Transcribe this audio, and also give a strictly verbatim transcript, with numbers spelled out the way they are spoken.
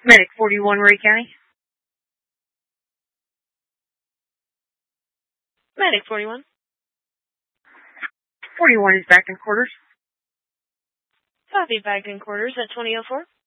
Medic forty-one, Ray County. Medic forty-one. forty-one is back in quarters. Copy, back in quarters at twenty oh four.